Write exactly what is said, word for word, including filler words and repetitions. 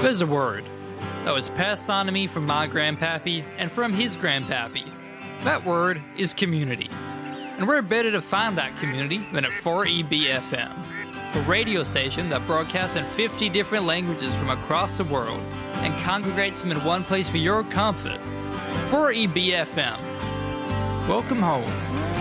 There's a word that was passed on to me from my grandpappy and from his grandpappy. That word is community. And where better to find that community than at four E B F M, a radio station that broadcasts in fifty different languages from across the world and congregates them in one place for your comfort. four E B F M. Welcome home.